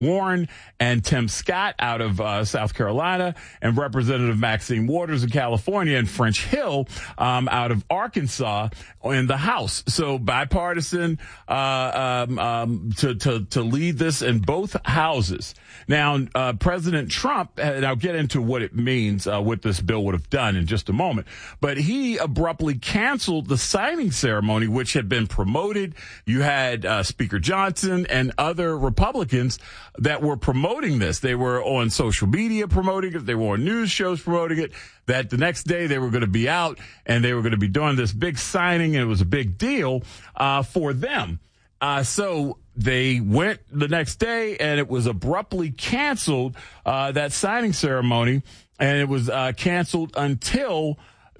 Warren and Tim Scott out of South Carolina, and Representative Maxine Waters of California, and French Hill out of Arkansas in the House. So bipartisan to lead this in both houses. Now, President Trump, and I'll get into what it means, what this bill would have done in just a moment, but he abruptly canceled the signing ceremony, which had been promoted. You had Speaker Johnson and other Republicans that were promoting this. They were on social media promoting it. They were on news shows promoting it, that the next day they were going to be out and they were going to be doing this big signing, and it was a big deal for them. So they went the next day, and it was abruptly canceled, that signing ceremony, and it was canceled until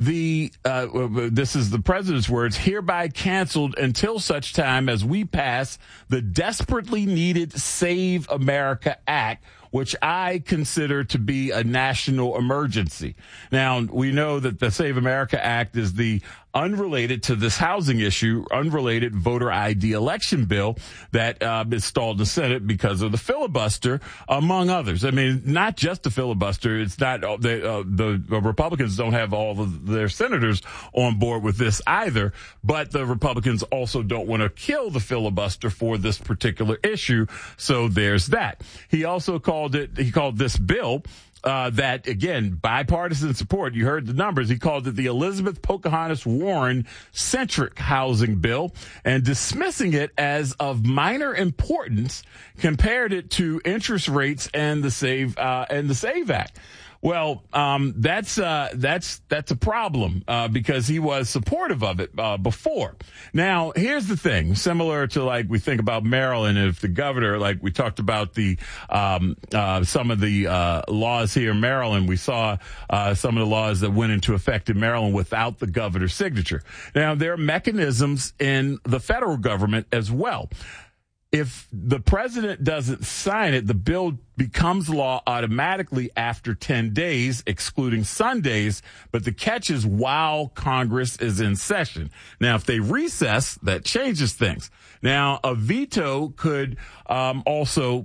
this is the president's words, hereby canceled until such time as we pass the desperately needed Save America Act, which I consider to be a national emergency. Now, we know that the Save America Act is the unrelated to this housing issue, unrelated voter ID election bill that is stalled in the Senate because of the filibuster, among others. I mean, not just the filibuster. It's not the Republicans don't have all of their senators on board with this either, but the Republicans also don't want to kill the filibuster for this particular issue. So there's that. He also called this bill that, again, bipartisan support. You heard the numbers. He called it the Elizabeth Pocahontas Warren centric housing bill, and dismissing it as of minor importance, compared it to interest rates and the Save Act. Well, that's a problem, because he was supportive of it, before. Now, here's the thing, similar to like we think about Maryland, if the governor, like we talked about the, some of the, laws here in Maryland, we saw, some of the laws that went into effect in Maryland without the governor's signature. Now, there are mechanisms in the federal government as well. If the president doesn't sign it, the bill becomes law automatically after 10 days, excluding Sundays. But the catch is while Congress is in session. Now, if they recess, that changes things. Now, a veto could also,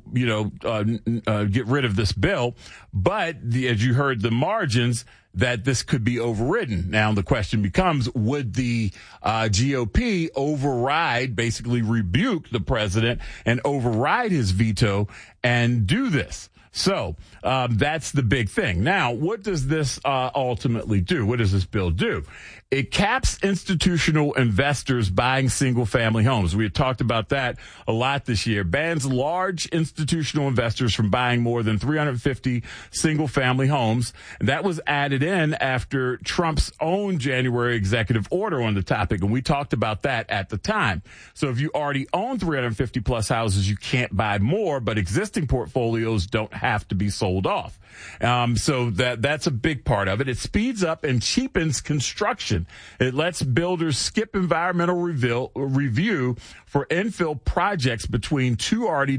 get rid of this bill. But as you heard, the margins that this could be overridden. Now, the question becomes, would the GOP override, basically rebuke the president and override his veto and do this? So that's the big thing. Now, what does this ultimately do? What does this bill do? It caps institutional investors buying single-family homes. We had talked about that a lot this year. Bans large institutional investors from buying more than 350 single-family homes. And that was added in after Trump's own January executive order on the topic, and we talked about that at the time. So if you already own 350-plus houses, you can't buy more, but existing portfolios don't have to be sold off. So that's a big part of it. It speeds up and cheapens construction. It lets builders skip environmental review for infill projects between two already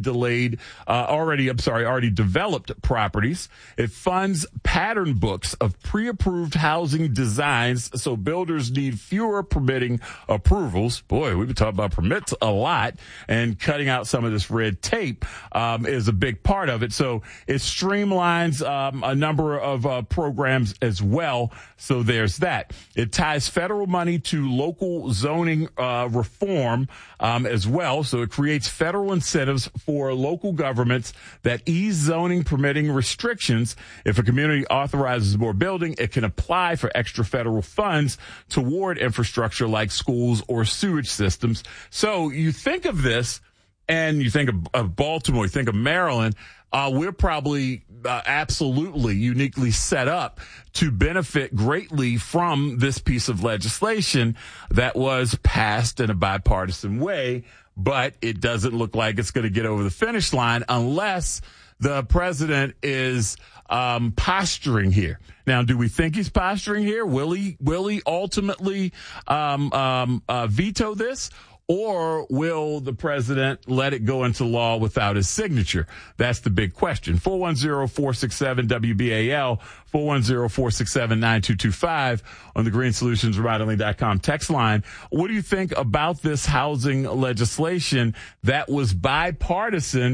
developed properties. It funds pattern books of pre-approved housing designs, so builders need fewer permitting approvals. Boy, we've been talking about permits a lot, and cutting out some of this red tape is a big part of it. So it streamlines a number of programs as well. So there's that. It ties federal money to local zoning reform as well. So it creates federal incentives for local governments that ease zoning permitting restrictions. If a community authorizes more building, it can apply for extra federal funds toward infrastructure like schools or sewage systems. So you think of this, and you think of Baltimore, you think of Maryland, we're probably absolutely uniquely set up to benefit greatly from this piece of legislation that was passed in a bipartisan way, but it doesn't look like it's going to get over the finish line unless the president is posturing here. Now, do we think he's posturing here? Will he ultimately veto this? Or will the president let it go into law without his signature? That's the big question. 410-467-WBAL, 410-467-9225 on the GreenSolutionsRemodeling.com text line. What do you think about this housing legislation that was bipartisan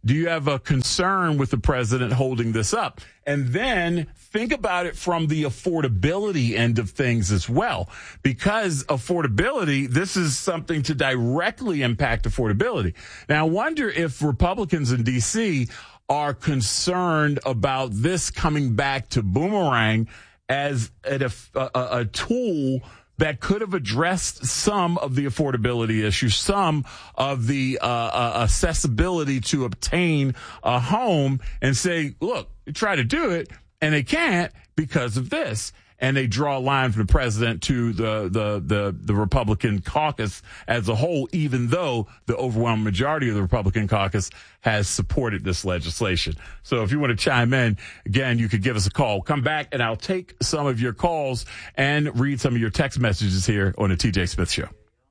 Do you have a concern with the president holding this up? And then think about it from the affordability end of things as well, because affordability, this is something to directly impact affordability. Now, I wonder if Republicans in D.C. are concerned about this coming back to boomerang as a tool that could have addressed some of the affordability issues, some of the accessibility to obtain a home, and say, look, try to do it, and they can't because of this. And they draw a line from the president to the Republican caucus as a whole, even though the overwhelming majority of the Republican caucus has supported this legislation. So if you want to chime in, again, you could give us a call. Come back, and I'll take some of your calls and read some of your text messages here on the TJ Smith Show.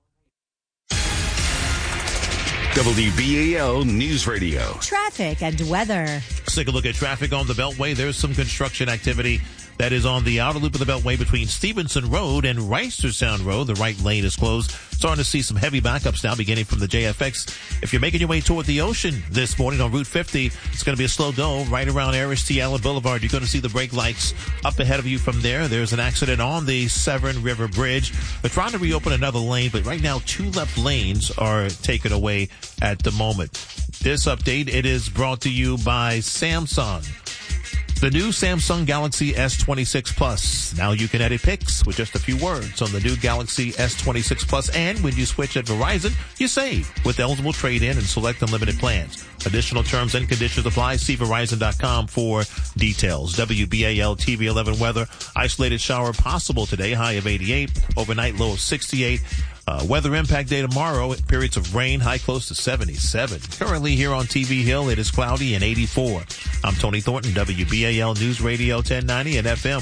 WBAL News Radio. Traffic and weather. Let's take a look at traffic on the Beltway. There's some construction activity that is on the outer loop of the Beltway between Stevenson Road and Reisterstown Road. The right lane is closed. Starting to see some heavy backups now beginning from the JFX. If you're making your way toward the ocean this morning on Route 50, it's going to be a slow go right around Aristides Allen Boulevard. You're going to see the brake lights up ahead of you from there. There's an accident on the Severn River Bridge. They're trying to reopen another lane, but right now 2 left lanes are taken away at the moment. This update, it is brought to you by Samsung. The new Samsung Galaxy S26 Plus. Now you can edit pics with just a few words on the new Galaxy S26 Plus. And when you switch at Verizon, you save with eligible trade-in and select unlimited plans. Additional terms and conditions apply. See Verizon.com for details. WBAL TV 11 weather. Isolated shower possible today. High of 88. Overnight low of 68. Weather impact day tomorrow, periods of rain, high close to 77. Currently here on TV Hill, it is cloudy and 84. I'm Tony Thornton, WBAL News Radio 1090 and FM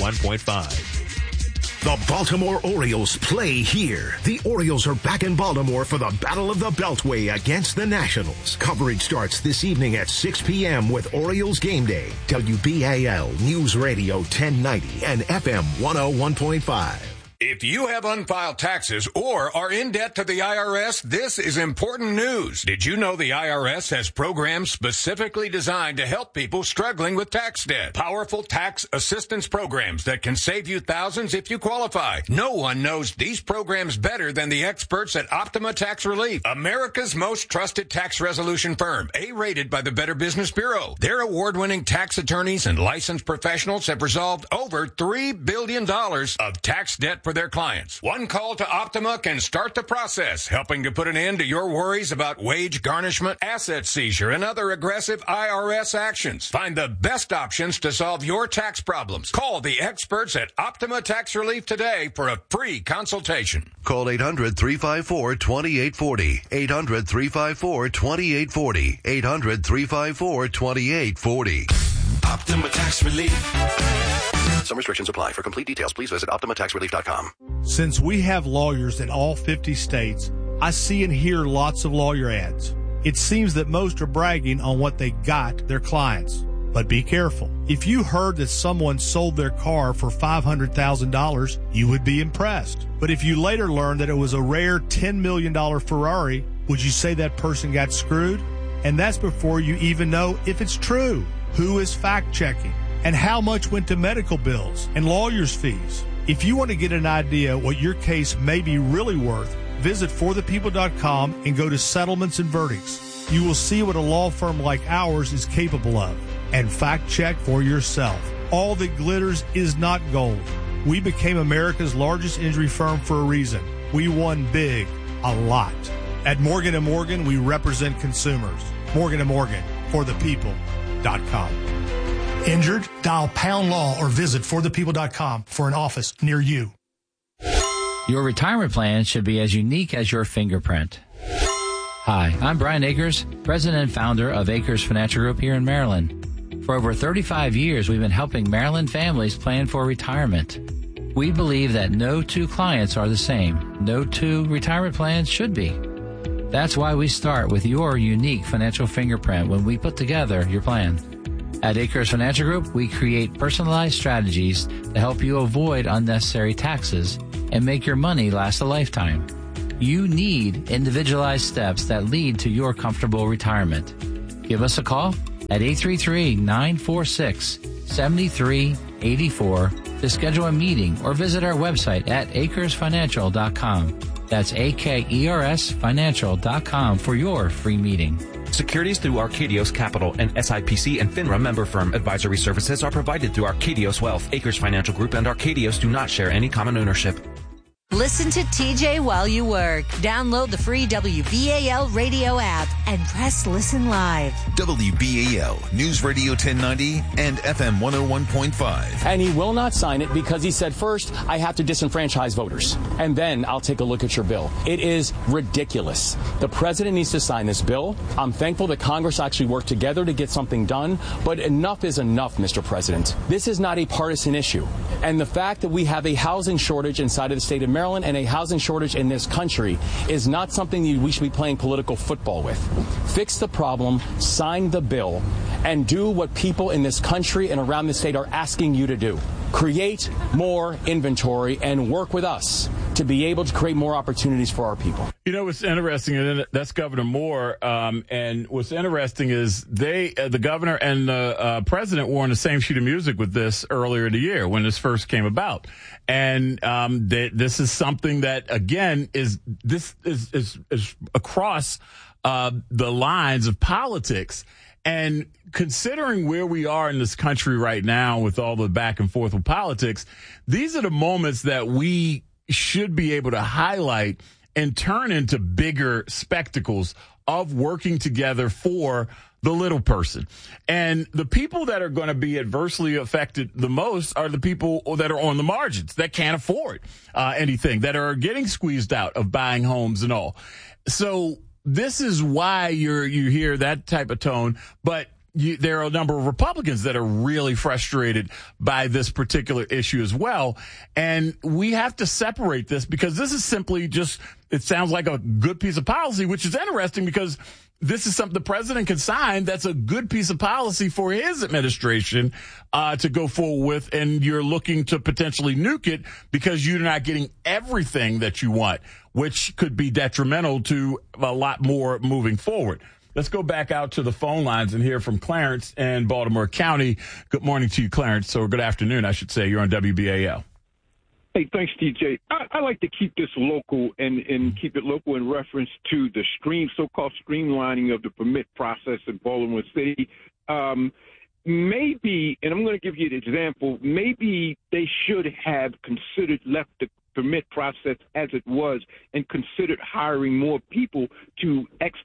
101.5. The Baltimore Orioles play here. The Orioles are back in Baltimore for the Battle of the Beltway against the Nationals. Coverage starts this evening at 6 p.m. with Orioles Game Day. WBAL News Radio 1090 and FM 101.5. If you have unfiled taxes or are in debt to the IRS, this is important news. Did you know the IRS has programs specifically designed to help people struggling with tax debt? Powerful tax assistance programs that can save you thousands if you qualify. No one knows these programs better than the experts at Optima Tax Relief, America's most trusted tax resolution firm, A-rated by the Better Business Bureau. Their award-winning tax attorneys and licensed professionals have resolved over $3 billion of tax debt for their clients. One call to Optima can start the process, helping to put an end to your worries about wage garnishment, asset seizure, and other aggressive IRS actions. Find the best options to solve your tax problems. Call the experts at Optima Tax Relief today for a free consultation. Call 800-354-2840. 800-354-2840. 800-354-2840. Optima Tax Relief. Some restrictions apply. For complete details, please visit OptimaTaxRelief.com. Since we have lawyers in all 50 states, I see and hear lots of lawyer ads. It seems that most are bragging on what they got their clients. But be careful. If you heard that someone sold their car for $500,000, you would be impressed. But if you later learned that it was a rare $10 million Ferrari, would you say that person got screwed? And that's before you even know if it's true. Who is fact-checking? And how much went to medical bills and lawyers' fees? If you want to get an idea what your case may be really worth, visit forthepeople.com and go to settlements and verdicts. You will see what a law firm like ours is capable of. And fact check for yourself. All that glitters is not gold. We became America's largest injury firm for a reason. We won big, a lot. At Morgan & Morgan, we represent consumers. Morgan & Morgan, forthepeople.com. Injured? Dial Pound Law or visit forthepeople.com for an office near you. Your retirement plan should be as unique as your fingerprint. Hi, I'm Brian Akers, president and founder of Akers Financial Group here in Maryland. For over 35 years, we've been helping Maryland families plan for retirement. We believe that no two clients are the same. No two retirement plans should be. That's why we start with your unique financial fingerprint when we put together your plan. At Akers Financial Group, we create personalized strategies to help you avoid unnecessary taxes and make your money last a lifetime. You need individualized steps that lead to your comfortable retirement. Give us a call at 833-946-7384 to schedule a meeting or visit our website at acresfinancial.com. That's AKERSfinancial.com for your free meeting. Securities through Arcadios Capital and SIPC and FINRA member firm. Advisory services are provided through Arcadios Wealth. Acres Financial Group and Arcadios do not share any common ownership. Listen to TJ while you work. Download the free WBAL radio app and press Listen Live. WBAL, News Radio 1090 and FM 101.5. And he will not sign it because he said, first, I have to disenfranchise voters, and then I'll take a look at your bill. It is ridiculous. The president needs to sign this bill. I'm thankful that Congress actually worked together to get something done, but enough is enough, Mr. President. This is not a partisan issue. And the fact that we have a housing shortage inside of the state of Maryland and a housing shortage in this country is not something that we should be playing political football with. Fix the problem, sign the bill, and do what people in this country and around the state are asking you to do. Create more inventory and work with us to be able to create more opportunities for our people. You know, what's interesting, and that's Governor Moore, and what's interesting is the governor and the president were on the same sheet of music with this earlier in the year when this first came about. And this is something that, again, is across the lines of politics. And considering where we are in this country right now with all the back and forth with politics, these are the moments that we should be able to highlight and turn into bigger spectacles of working together for the little person. And the people that are going to be adversely affected the most are the people that are on the margins, that can't afford anything, that are getting squeezed out of buying homes and all. So this is why you hear that type of tone, but there are a number of Republicans that are really frustrated by this particular issue as well. And we have to separate this because this is simply just, it sounds like a good piece of policy, which is interesting because this is something the president can sign. That's a good piece of policy for his administration to go forward with. And you're looking to potentially nuke it because you're not getting everything that you want, which could be detrimental to a lot more moving forward. Let's go back out to the phone lines and hear from Clarence in Baltimore County. Good morning to you, Clarence. Or good afternoon, I should say. You're on WBAL. Hey, thanks, TJ. I like to keep this local and keep it local in reference to the so-called streamlining of the permit process in Baltimore City. Maybe, and I'm going to give you an example, maybe they should have left the permit process as it was and considered hiring more people to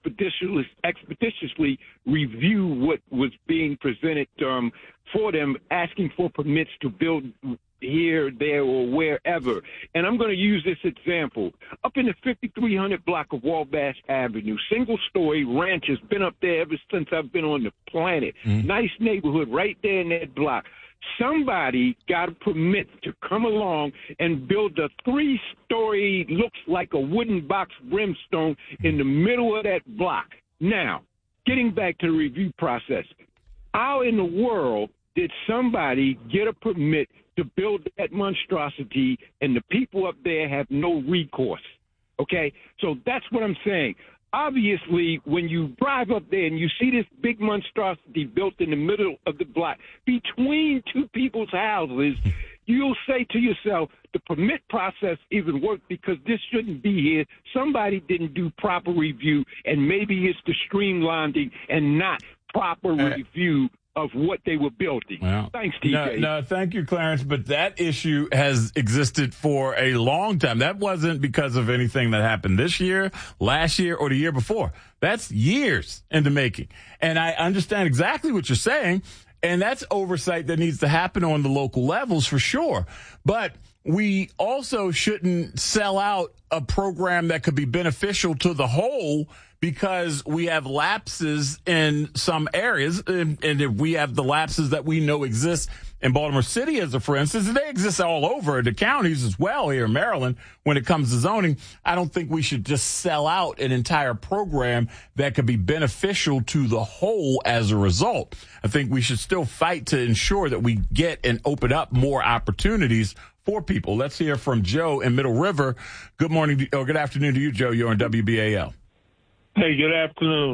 expeditiously review what was being presented for them, asking for permits to build here, there, or wherever. And I'm going to use this example. Up in the 5300 block of Wabash Avenue, single-story ranches, been up there ever since I've been on the planet. Nice neighborhood right there in that block. Somebody got a permit to come along and build a 3-story, looks like a wooden box brimstone in the middle of that block. Now, getting back to the review process, how in the world did somebody get a permit to build that monstrosity and the people up there have no recourse? Okay, so that's what I'm saying. Obviously, when you drive up there and you see this big monstrosity built in the middle of the block between two people's houses, you'll say to yourself, the permit process even worked because this shouldn't be here. Somebody didn't do proper review, and maybe it's the streamlining and not proper review of what they were building. Well, thanks, TJ. No, thank you, Clarence. But that issue has existed for a long time. That wasn't because of anything that happened this year, last year, or the year before. That's years in the making. And I understand exactly what you're saying. And that's oversight that needs to happen on the local levels for sure. But we also shouldn't sell out a program that could be beneficial to the whole because we have lapses in some areas. And if we have the lapses that we know exist in Baltimore City, as a for instance, and they exist all over the counties as well here in Maryland when it comes to zoning, I don't think we should just sell out an entire program that could be beneficial to the whole as a result. I think we should still fight to ensure that we get and open up more opportunities for people. Let's hear from Joe in Middle River. Good morning or good afternoon to you, Joe. You're on WBAL. Hey, good afternoon.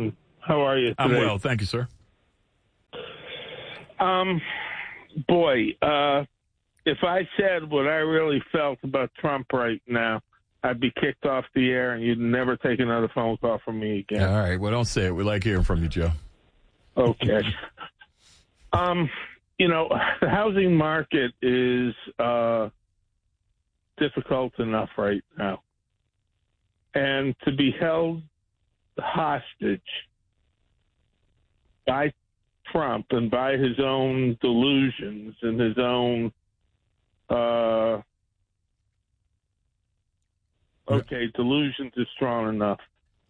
How are you today? I'm well. Thank you, sir. If I said what I really felt about Trump right now, I'd be kicked off the air and you'd never take another phone call from me again. All right. Well, don't say it. We like hearing from you, Joe. Okay. The housing market is difficult enough right now. And to be held hostage by Trump and by his own delusions and his own delusions is strong enough.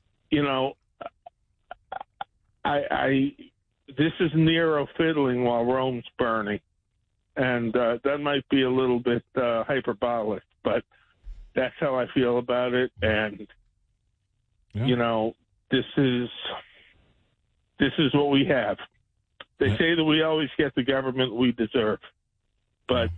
This is Nero fiddling while Rome's burning, and that might be a little bit hyperbolic, but that's how I feel about it. And this is what we have. They say that we always get the government we deserve, but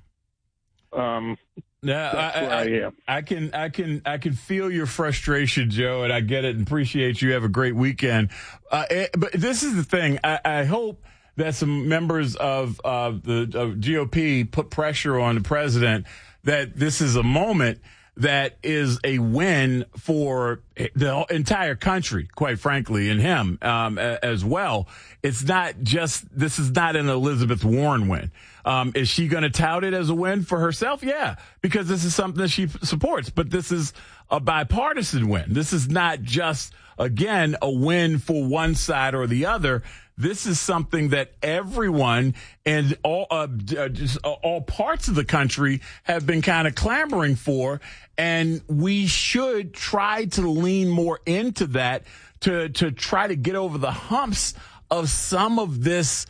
that's where I am. I can feel your frustration, Joe, and I get it and appreciate you. Have a great weekend. But this is the thing. I hope that some members of the GOP put pressure on the president that this is a moment that is a win for the entire country, quite frankly, and him as well. It's not just, this is not an Elizabeth Warren win. Is she going to tout it as a win for herself? Yeah, because this is something that she supports. But this is a bipartisan win. This is not just, again, a win for one side or the other. This is something that everyone and all parts of the country have been kind of clamoring for, and we should try to lean more into that to try to get over the humps of some of this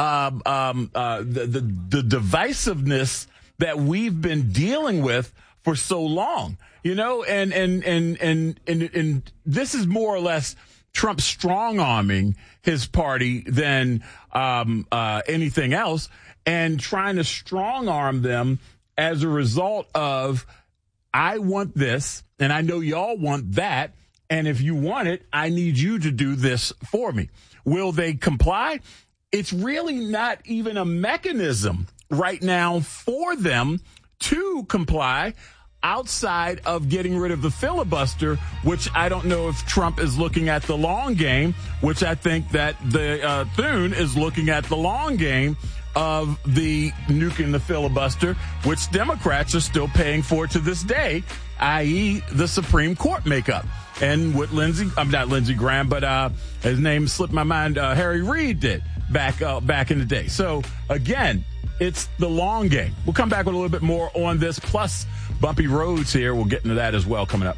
the divisiveness that we've been dealing with for so long, and this is more or less Trump strong-arming his party than anything else, and trying to strong-arm them as a result of, I want this, and I know y'all want that, and if you want it, I need you to do this for me. Will they comply? It's really not even a mechanism right now for them to comply outside of getting rid of the filibuster, which I don't know if Trump is looking at the long game, which I think that the Thune is looking at the long game of the nuking the filibuster, which Democrats are still paying for to this day, i.e. the Supreme Court makeup. And what not Lindsey Graham, but his name slipped my mind, Harry Reid did back in the day. So, again, it's the long game. We'll come back with a little bit more on this, plus bumpy roads here. We'll get into that as well coming up.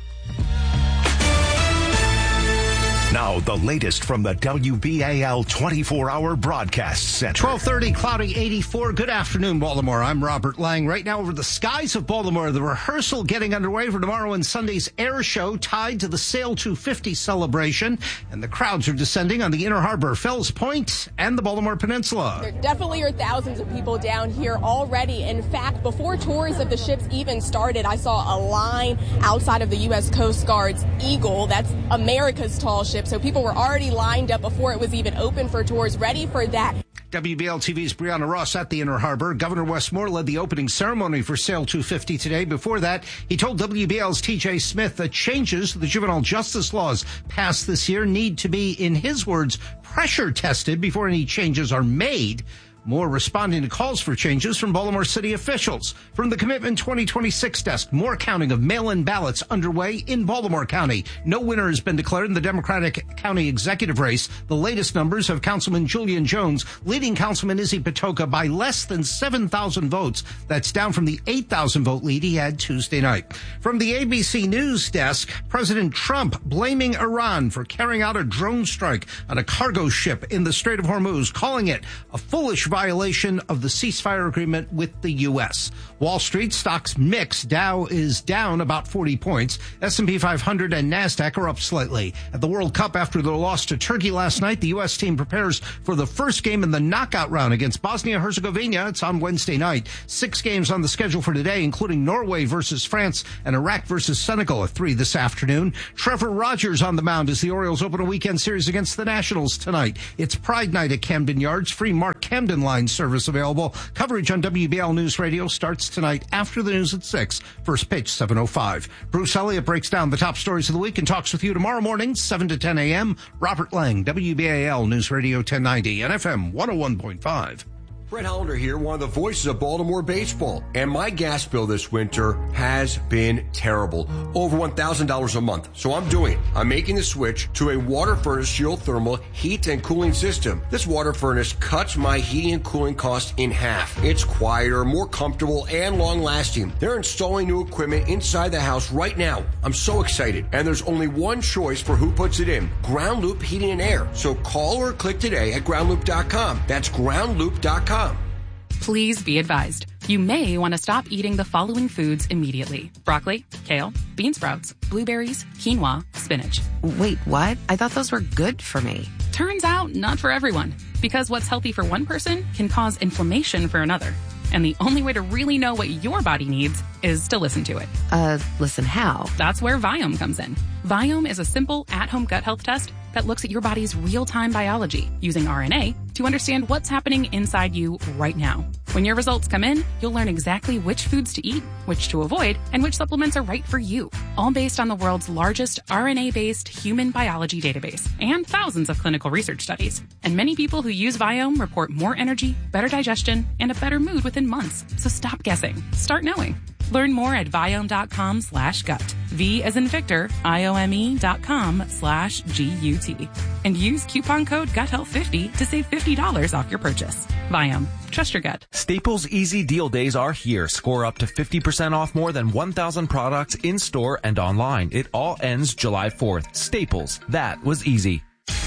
Now, the latest from the WBAL 24-hour broadcast center. 12:30, cloudy, 84. Good afternoon, Baltimore. I'm Robert Lang. Right now over the skies of Baltimore, the rehearsal getting underway for tomorrow and Sunday's air show tied to the Sail 250 celebration. And the crowds are descending on the Inner Harbor, Fells Point, and the Baltimore Peninsula. There definitely are thousands of people down here already. In fact, before tours of the ships even started, I saw a line outside of the U.S. Coast Guard's Eagle. That's America's tall ship. So people were already lined up before it was even open for tours, ready for that. WBL TV's Brianna Ross at the Inner Harbor. Governor Wes Moore led the opening ceremony for Sail 250 today. Before that, he told WBL's TJ Smith that changes to the juvenile justice laws passed this year need to be, in his words, pressure tested before any changes are made. More responding to calls for changes from Baltimore City officials. From the Commitment 2026 desk, more counting of mail-in ballots underway in Baltimore County. No winner has been declared in the Democratic County executive race. The latest numbers have Councilman Julian Jones leading Councilman Izzy Patoka by less than 7,000 votes. That's down from the 8,000 vote lead he had Tuesday night. From the ABC News desk, President Trump blaming Iran for carrying out a drone strike on a cargo ship in the Strait of Hormuz, calling it a foolish violation of the ceasefire agreement with the U.S. Wall Street stocks mixed. Dow is down about 40 points. S&P 500 and NASDAQ are up slightly. At the World Cup, after their loss to Turkey last night, the U.S. team prepares for the first game in the knockout round against Bosnia-Herzegovina. It's on Wednesday night. 6 games on the schedule for today, including Norway versus France and Iraq versus Senegal at 3 this afternoon. Trevor Rogers on the mound as the Orioles open a weekend series against the Nationals tonight. It's Pride Night at Camden Yards. Free Mark Camden line service available. Coverage on WBL News Radio starts tonight after the news at 6. First pitch, 7:05. Bruce Elliott breaks down the top stories of the week and talks with you tomorrow morning, 7 to 10 a.m. Robert Lang, WBAL News Radio 1090 and FM 101.5. Brett Hollander here, one of the voices of Baltimore baseball. And my gas bill this winter has been terrible. Over $1,000 a month. So I'm doing it. I'm making the switch to a water furnace geothermal heat and cooling system. This water furnace cuts my heating and cooling costs in half. It's quieter, more comfortable, and long-lasting. They're installing new equipment inside the house right now. I'm so excited. And there's only one choice for who puts it in. Ground Loop Heating and Air. So call or click today at groundloop.com. That's groundloop.com. Please be advised. You may want to stop eating the following foods immediately. Broccoli, kale, bean sprouts, blueberries, quinoa, spinach. Wait, what? I thought those were good for me. Turns out, not for everyone. Because what's healthy for one person can cause inflammation for another. And the only way to really know what your body needs is to listen to it. Listen how? That's where Viome comes in. Viome is a simple at-home gut health test that looks at your body's real-time biology using RNA to understand what's happening inside you right now. When your results come in, you'll learn exactly which foods to eat, which to avoid, and which supplements are right for you. All based on the world's largest RNA-based human biology database and thousands of clinical research studies. And many people who use Viome report more energy, better digestion, and a better mood within months. So stop guessing. Start knowing. Learn more at Viome.com/gut. V as in Victor, IOME.com/GUT. And use coupon code GUTHEALTH50 to save $50 off your purchase. Viome. Trust your gut. Staples Easy Deal Days are here. Score up to 50% off more than 1,000 products in store and online. It all ends July 4th. Staples. That was easy.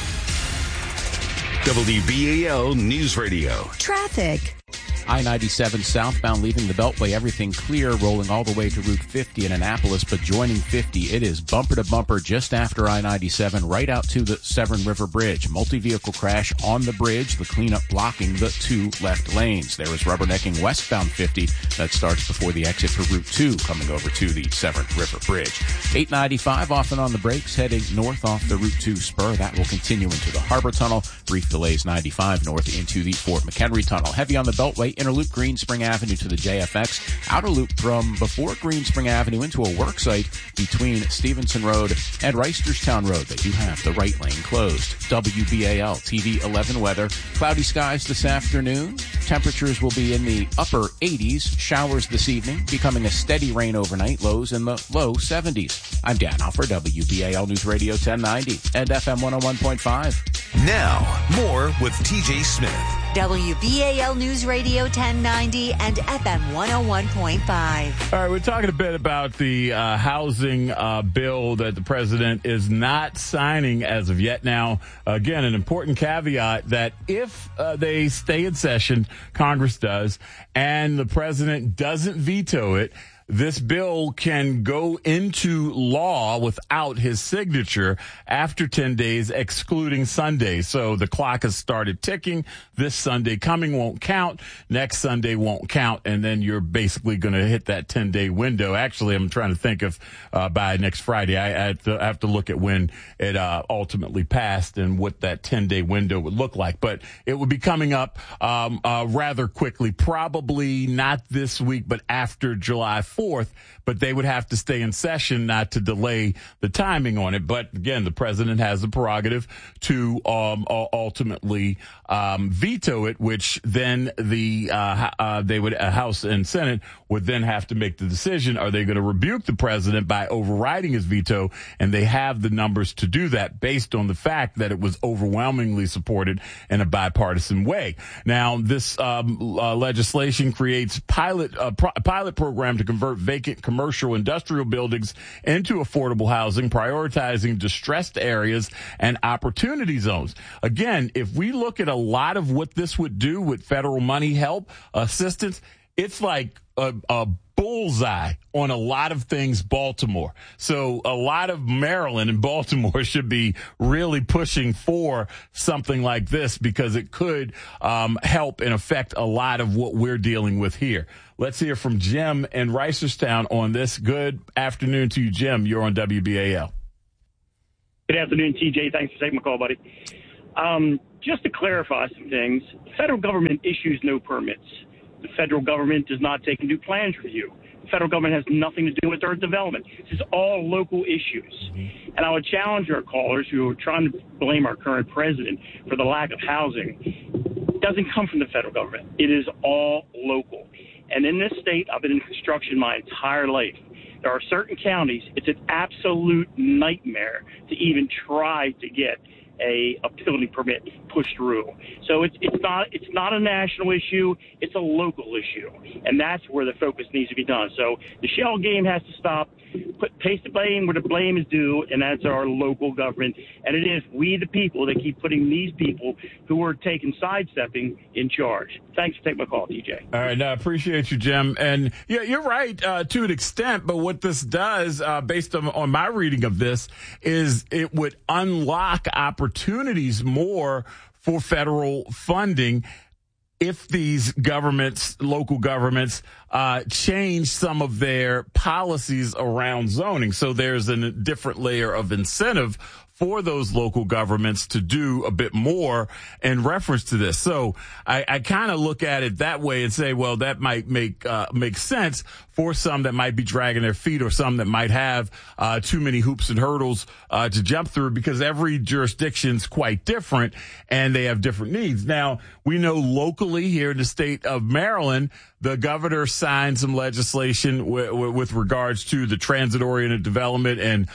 WBAL News Radio. Traffic. I-97 southbound leaving the Beltway, everything clear, rolling all the way to Route 50 in Annapolis, but joining 50, it is bumper to bumper just after I-97, right out to the Severn River Bridge. Multi-vehicle crash on the bridge, the cleanup blocking the 2 left lanes. There is rubbernecking westbound 50 that starts before the exit for Route 2, coming over to the Severn River Bridge. 895 off and on the brakes, heading north off the Route 2 spur. That will continue into the Harbor Tunnel. Brief delays 95 north into the Fort McHenry Tunnel. Heavy on the Beltway, inner loop Green Spring Avenue to the JFX, outer loop from before Green Spring Avenue into a work site between Stevenson Road and Reisterstown Road. They do have the right lane closed. WBAL TV 11 weather. Cloudy skies this afternoon. Temperatures will be in the upper 80s. Showers this evening, becoming a steady rain overnight. Lows in the low 70s. I'm Dan Alford, WBAL News Radio 1090 and FM 101.5. Now, more with TJ Smith. WBAL News Radio 1090 and FM 101.5. All right, we're talking a bit about the housing bill that the president is not signing as of yet. Now, again, an important caveat that if they stay in session, Congress does, and the president doesn't veto it, this bill can go into law without his signature after 10 days, excluding Sundays. So the clock has started ticking. This Sunday coming won't count. Next Sunday won't count. And then you're basically going to hit that 10-day window. Actually, I'm trying to think of by next Friday. I have to look at when it ultimately passed and what that 10-day window would look like. But it would be coming up rather quickly, probably not this week, but after July 4th, but they would have to stay in session not to delay the timing on it. But again, the president has the prerogative to ultimately veto it, which then the House and Senate would then have to make the decision. Are they going to rebuke the president by overriding his veto? And they have the numbers to do that based on the fact that it was overwhelmingly supported in a bipartisan way. Now, this legislation creates pilot program to convert convert vacant commercial industrial buildings into affordable housing, prioritizing distressed areas and opportunity zones. Again, if we look at a lot of what this would do with federal money, help, assistance, it's like a bullseye on a lot of things Baltimore. So a lot of Maryland and Baltimore should be really pushing for something like this because it could help and affect a lot of what we're dealing with here. Let's hear from Jim in Reisterstown on this. Good afternoon to you, Jim. You're on WBAL. Good afternoon, TJ. Thanks for taking my call, buddy. Just to clarify some things, the federal government issues no permits. The federal government does not take and do plans review. The federal government has nothing to do with earth development. This is all local issues. And I would challenge our callers who are trying to blame our current president for the lack of housing. It doesn't come from the federal government. It is all local. And in this state, I've been in construction my entire life. There are certain counties, it's an absolute nightmare to even try to get a building permit pushed through. So it's not a national issue, it's a local issue. And that's where the focus needs to be done. So the shell game has to stop. Place the blame where the blame is due, and that's our local government. And it is we, the people, that keep putting these people who are sidestepping in charge. Thanks for taking my call, TJ. All right, I appreciate you, Jim. And yeah, you're right to an extent, but what this does, based on my reading of this, is it would unlock opportunities more for federal funding if these governments, local governments, change some of their policies around zoning. So there's a different layer of incentive for those local governments to do a bit more in reference to this. So I kind of look at it that way and say, well, that might make sense for some that might be dragging their feet or some that might have too many hoops and hurdles to jump through, because every jurisdiction's quite different and they have different needs. Now, we know locally here in the state of Maryland, the governor signed some legislation with regards to the transit-oriented development and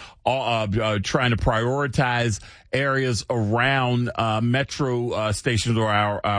trying to prioritize areas around metro stations, or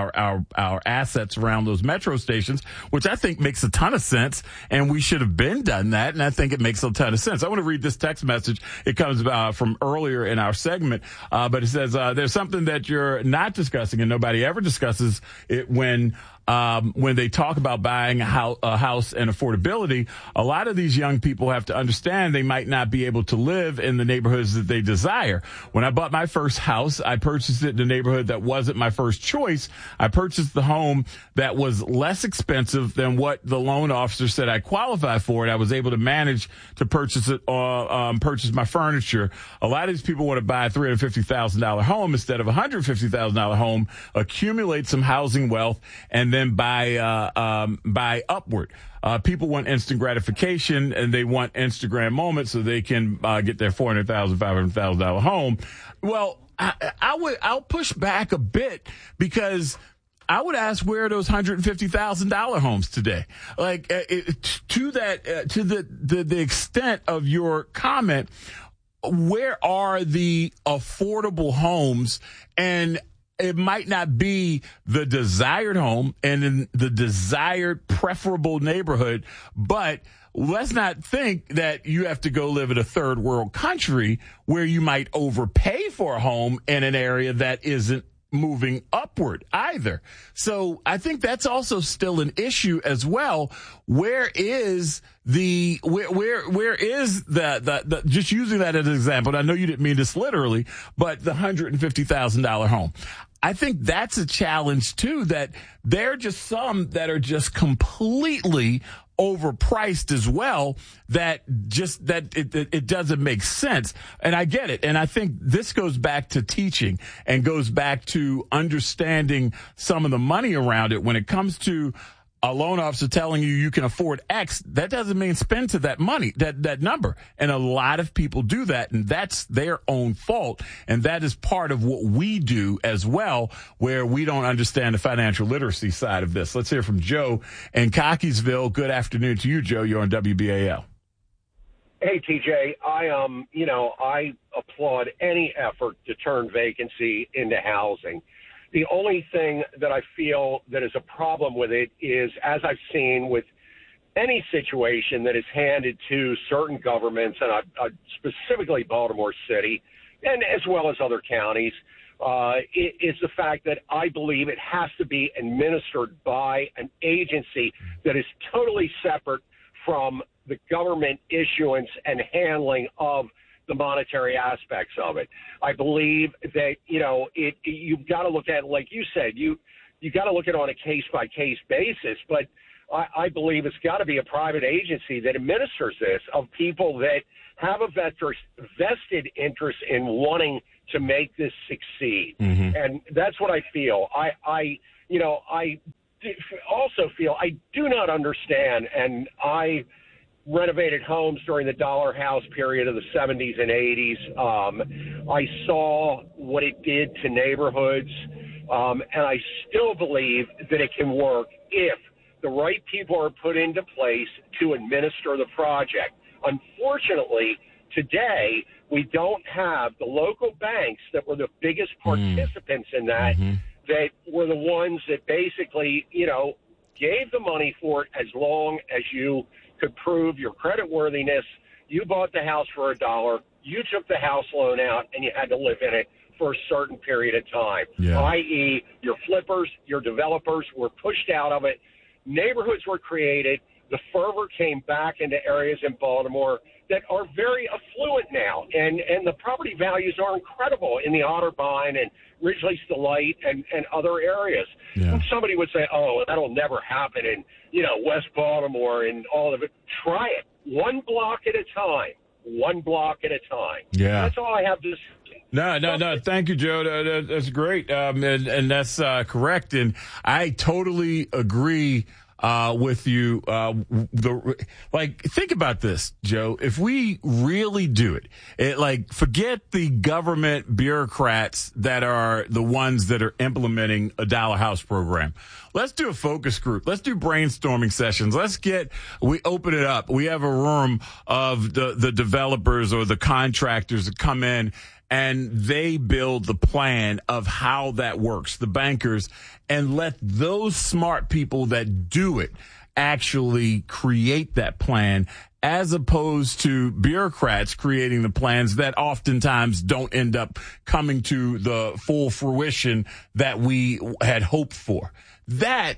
our assets around those metro stations, which I think makes a ton of sense, and we should have been done that, and I think it makes a ton of sense. I want to read this text message. It comes from earlier in our segment, but it says, there's something that you're not discussing, and nobody ever discusses it when they talk about buying a house and affordability. A lot of these young people have to understand they might not be able to live in the neighborhoods that they desire. When I bought my first house, I purchased it in a neighborhood that wasn't my first choice. I purchased the home that was less expensive than what the loan officer said I qualify for, and I was able to manage to purchase it, purchase my furniture. A lot of these people want to buy a $350,000 home instead of a $150,000 home, accumulate some housing wealth, and then buy upward. People want instant gratification, and they want Instagram moments so they can get their $400,000, $500,000 home. Well, I'll push back a bit, because I would ask, where are those $150,000 homes today? Like, to the extent of your comment, where are the affordable homes? And it might not be the desired home and in the desired preferable neighborhood, but let's not think that you have to go live in a third world country where you might overpay for a home in an area that isn't moving upward either. So I think that's also still an issue as well. Where is the just using that as an example, and I know you didn't mean this literally, but the $150,000 home. I think that's a challenge too, that there are just some that are just completely overpriced as well, that it doesn't make sense. And I get it. And I think this goes back to teaching and goes back to understanding some of the money around it. When it comes to a loan officer telling you can afford X, that doesn't mean spend to that money, that number. And a lot of people do that, and that's their own fault. And that is part of what we do as well, where we don't understand the financial literacy side of this. Let's hear from Joe in Cockeysville. Good afternoon to you, Joe. You're on WBAL. Hey, TJ, I applaud any effort to turn vacancy into housing. The only thing that I feel that is a problem with it is, as I've seen with any situation that is handed to certain governments, and specifically Baltimore City, and as well as other counties, is the fact that I believe it has to be administered by an agency that is totally separate from the government issuance and handling of the monetary aspects of it. I believe that, you've got to look at it, like you said, you got to look at it on a case-by-case basis, but I believe it's got to be a private agency that administers this, of people that have a vested interest in wanting to make this succeed. Mm-hmm. And that's what I feel. I also feel I do not understand, and I renovated homes during the dollar house period of the 70s and 80s. I saw what it did to neighborhoods, and I still believe that it can work if the right people are put into place to administer the project. Unfortunately, today, we don't have the local banks that were the biggest participants in that, that were the ones that basically, gave the money for it as long as you could prove your credit worthiness. You bought the house for $1, you took the house loan out, and you had to live in it for a certain period of time, i.e. your flippers, your developers were pushed out of it. Neighborhoods were created. The fervor came back into areas in Baltimore that are very affluent now, and the property values are incredible in the Otterbein and Ridgely's Delight and other areas. Yeah. And somebody would say, "Oh, that'll never happen in West Baltimore and all of it." Try it, one block at a time. One block at a time. Yeah, that's all I have to say. No. Thank you, Joe. That's great, and that's correct. And I totally agree with you. Think about this, Joe. If we really do it, forget the government bureaucrats that are the ones that are implementing a dollar house program. Let's do a focus group. Let's do brainstorming sessions. We open it up. We have a room of the developers or the contractors that come in, and they build the plan of how that works, the bankers, and let those smart people that do it actually create that plan, as opposed to bureaucrats creating the plans that oftentimes don't end up coming to the full fruition that we had hoped for. That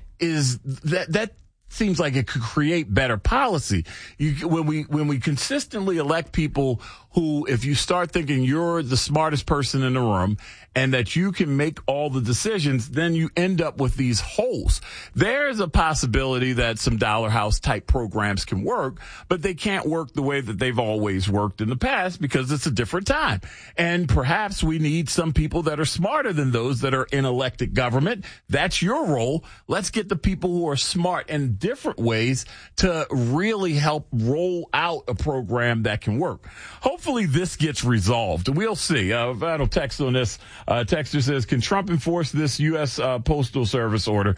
seems like it could create better policy. When we consistently elect people who, if you start thinking you're the smartest person in the room and that you can make all the decisions, then you end up with these holes. There's a possibility that some dollar house type programs can work, but they can't work the way that they've always worked in the past because it's a different time. And perhaps we need some people that are smarter than those that are in elected government. That's your role. Let's get the people who are smart in different ways to really help roll out a program that can work. Hopefully this gets resolved. We'll see. Final text on this. Texter says, can Trump enforce this U.S. Postal Service order?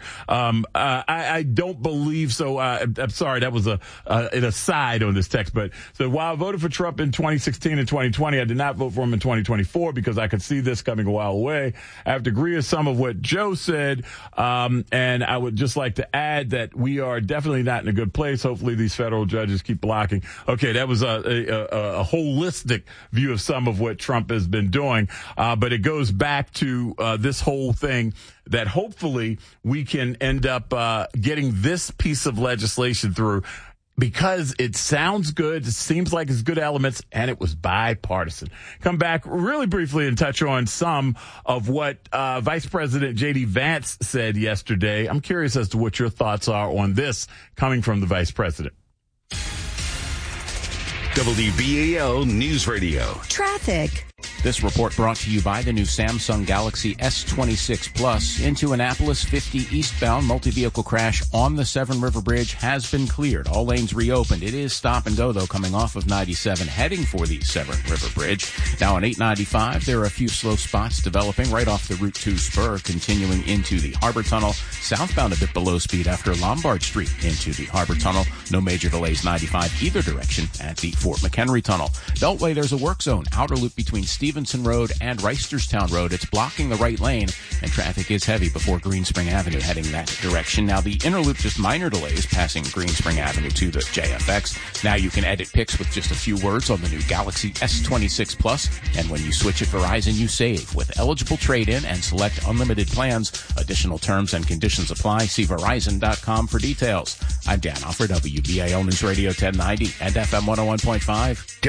I don't believe so. I'm sorry. That was an aside on this text. But so while I voted for Trump in 2016 and 2020, I did not vote for him in 2024 because I could see this coming a while away. I have to agree with some of what Joe said. And I would just like to add that we are definitely not in a good place. Hopefully these federal judges keep blocking. Okay. That was a holistic view of some of what Trump has been doing. But it goes back to this whole thing that hopefully we can end up getting this piece of legislation through because it sounds good. It seems like it's good elements, and it was bipartisan. Come back really briefly and touch on some of what Vice President J.D. Vance said yesterday. I'm curious as to what your thoughts are on this coming from the Vice President. WBAL News Radio. Traffic. This report brought to you by the new Samsung Galaxy S26 Plus. Into Annapolis 50 eastbound multi-vehicle crash on the Severn River Bridge has been cleared. All lanes reopened. It is stop and go, though, coming off of 97 heading for the Severn River Bridge. Now on 895, there are a few slow spots developing right off the Route 2 spur, continuing into the Harbor Tunnel. Southbound a bit below speed after Lombard Street into the Harbor Tunnel. No major delays 95 either direction at the Fort McHenry Tunnel. Beltway, there's a work zone. Outer loop between Stevenson Road and Reisterstown Road. It's blocking the right lane, and traffic is heavy before Greenspring Avenue heading that direction. Now, the inner loop, just minor delays passing Greenspring Avenue to the JFX. Now you can edit pics with just a few words on the new Galaxy S26 Plus, and when you switch at Verizon, you save with eligible trade-in and select unlimited plans. Additional terms and conditions apply. See Verizon.com for details. I'm Dan Offer, WBAL News Radio 1090 and FM 101.5.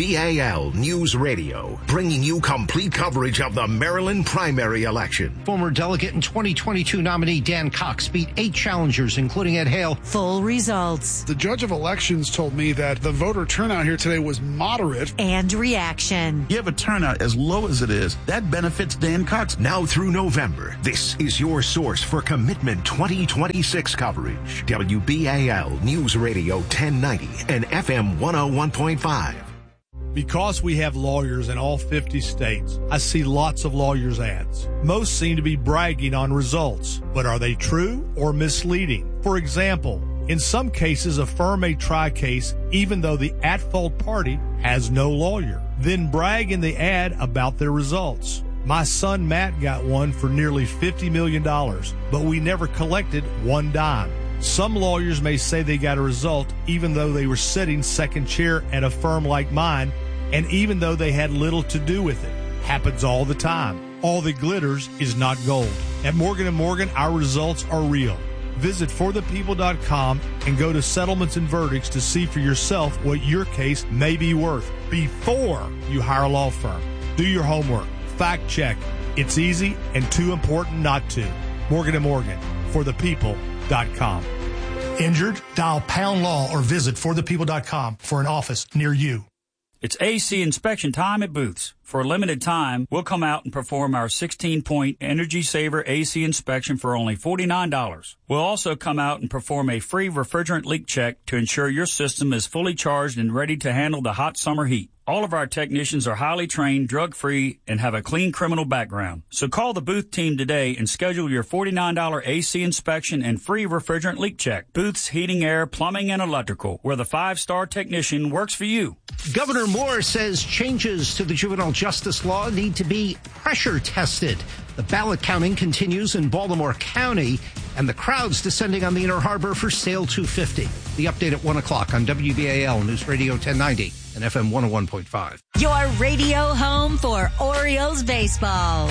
WBAL News Radio, bringing you complete coverage of the Maryland primary election. Former delegate and 2022 nominee Dan Cox beat 8 challengers, including Ed Hale. Full results. The judge of elections told me that the voter turnout here today was moderate. And reaction. You have a turnout as low as it is. That benefits Dan Cox. Now through November, this is your source for Commitment 2026 coverage. WBAL News Radio 1090 and FM 101.5. Because we have lawyers in all 50 states, I see lots of lawyers' ads. Most seem to be bragging on results, but are they true or misleading? For example, in some cases, a firm may try a case even though the at-fault party has no lawyer, then brag in the ad about their results. My son Matt got one for nearly $50 million, but we never collected one dime. Some lawyers may say they got a result even though they were sitting second chair at a firm like mine, and even though they had little to do with it. Happens all the time. All that glitters is not gold. At Morgan & Morgan, our results are real. Visit forthepeople.com and go to settlements and verdicts to see for yourself what your case may be worth before you hire a law firm. Do your homework. Fact check. It's easy and too important not to. Morgan & Morgan, forthepeople.com. Injured? Dial pound law or visit forthepeople.com for an office near you. It's AC inspection time at Booth's. For a limited time, we'll come out and perform our 16-point Energy Saver AC inspection for only $49. We'll also come out and perform a free refrigerant leak check to ensure your system is fully charged and ready to handle the hot summer heat. All of our technicians are highly trained, drug-free, and have a clean criminal background. So call the Booth team today and schedule your $49 AC inspection and free refrigerant leak check. Booth's Heating, Air, Plumbing, and Electrical, where the 5-star technician works for you. Governor Moore says changes to the juvenile justice law need to be pressure tested. The ballot counting continues in Baltimore County, and the crowds descending on the Inner Harbor for Sale 250. The update at 1 o'clock on WBAL News Radio 1090 and FM 101.5. Your radio home for Orioles baseball.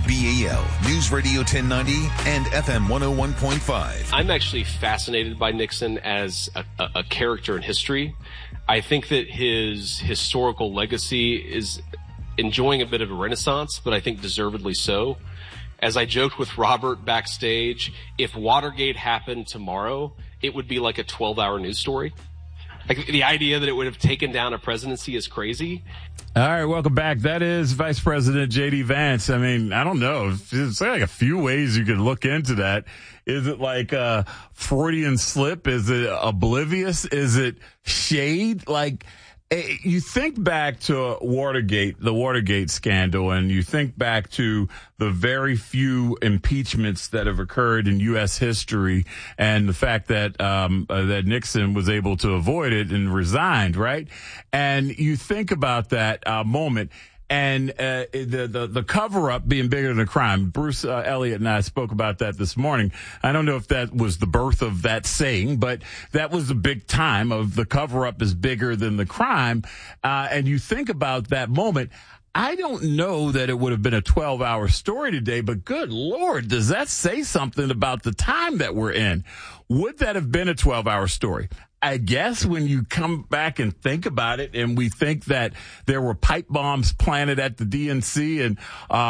WBAL News Radio 1090 and FM 101.5. I'm actually fascinated by Nixon as a character in history. I think that his historical legacy is enjoying a bit of a renaissance, but I think deservedly so. As I joked with Robert backstage, if Watergate happened tomorrow, it would be like a 12-hour news story. Like, the idea that it would have taken down a presidency is crazy. All right, welcome back. That is Vice President J.D. Vance. I mean, I don't know. It's like a few ways you could look into that. Is it like a Freudian slip? Is it oblivious? Is it shade? Like, you think back to Watergate, the Watergate scandal, and you think back to the very few impeachments that have occurred in U.S. history, and the fact that that Nixon was able to avoid it and resigned, right? And you think about that moment. And the cover-up being bigger than the crime. Bruce Elliott and I spoke about that this morning. I don't know if that was the birth of that saying, but that was the big time of the cover-up is bigger than the crime. And you think about that moment. I don't know that it would have been a 12-hour story today, but good Lord, does that say something about the time that we're in? Would that have been a 12-hour story? I guess when you come back and think about it, and we think that there were pipe bombs planted at the DNC and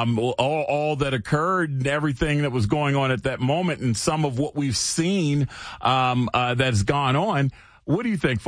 all that occurred and everything that was going on at that moment, and some of what we've seen that's gone on. What do you think?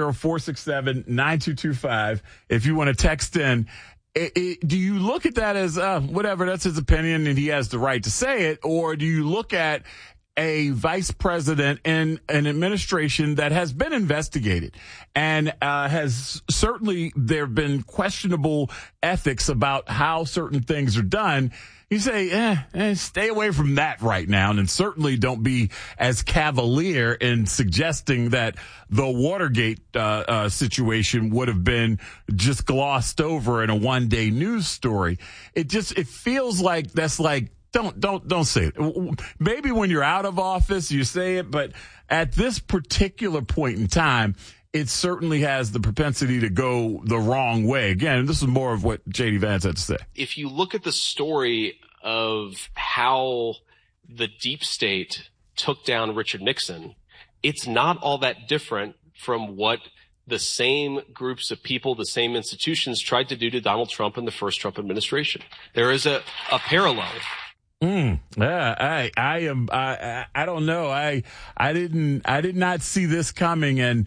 410-467-9225. If you want to text in, do you look at that as whatever, that's his opinion and he has the right to say it, or do you look at a vice president in an administration that has been investigated and has certainly there have been questionable ethics about how certain things are done. You say, stay away from that right now, and certainly don't be as cavalier in suggesting that the Watergate situation would have been just glossed over in a one-day news story. It feels like that's like, don't say it. Maybe when you're out of office, you say it, but at this particular point in time, it certainly has the propensity to go the wrong way. Again, this is more of what J.D. Vance had to say. If you look at the story of how the deep state took down Richard Nixon, it's not all that different from what the same groups of people, the same institutions tried to do to Donald Trump in the first Trump administration. There is a parallel. Yeah, I don't know. I did not see this coming. And,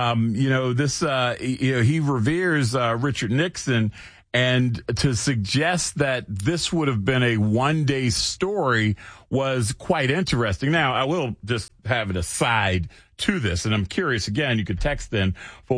he reveres, Richard Nixon, and to suggest that this would have been a one-day story was quite interesting. Now, I will just have an aside to this, and I'm curious, again, you could text in